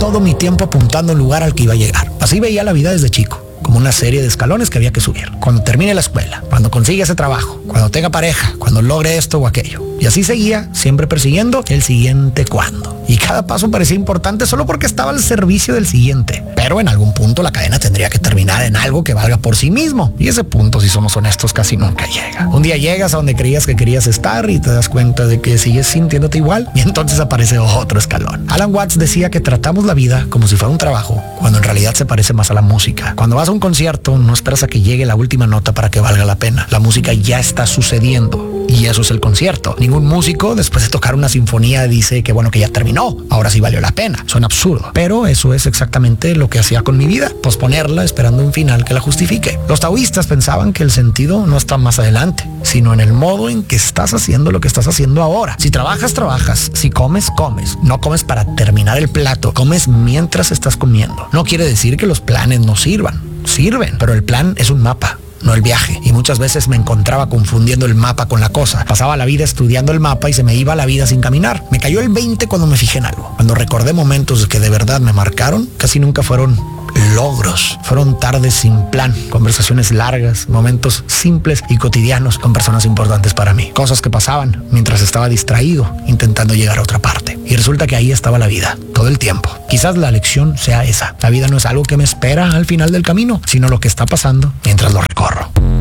todo mi tiempo apuntando al lugar al que iba a llegar. Así veía la vida desde chico, como una serie de escalones que había que subir. Cuando termine la escuela, cuando consiga ese trabajo, cuando tenga pareja, cuando logre esto o aquello. Y así seguía, siempre persiguiendo el siguiente cuándo. Y cada paso parecía importante solo porque estaba al servicio del siguiente. Pero en algún punto la cadena tendría que terminar en algo que valga por sí mismo. Y ese punto, si somos honestos, casi nunca llega. Un día llegas a donde creías que querías estar y te das cuenta de que sigues sintiéndote igual. Y entonces aparece otro escalón. Alan Watts decía que tratamos la vida como si fuera un trabajo, cuando en realidad se parece más a la música. Cuando vas a un concierto, no esperas a que llegue la última nota para que valga la pena. La música ya está sucediendo. Y eso es el concierto. Ningún músico, después de tocar una sinfonía, dice que bueno, que ya terminó, ahora sí valió la pena. Suena absurdo. Pero eso es exactamente lo que hacía con mi vida, posponerla esperando un final que la justifique. Los taoístas pensaban que el sentido no está más adelante, sino en el modo en que estás haciendo lo que estás haciendo ahora. Si trabajas, trabajas. Si comes, comes. No comes para terminar el plato, comes mientras estás comiendo. No quiere decir que los planes no sirvan. Sirven, pero el plan es un mapa, no el viaje. Y muchas veces me encontraba confundiendo el mapa con la cosa. Pasaba la vida estudiando el mapa y se me iba la vida sin caminar. Me cayó el 20 cuando me fijé en algo. Cuando recordé momentos que de verdad me marcaron, casi nunca fueron logros. Fueron tardes sin plan, conversaciones largas, momentos simples y cotidianos con personas importantes para mí. Cosas que pasaban mientras estaba distraído, intentando llegar a otra parte. Y resulta que ahí estaba la vida, todo el tiempo. Quizás la lección sea esa. La vida no es algo que me espera al final del camino, sino lo que está pasando mientras lo recorro.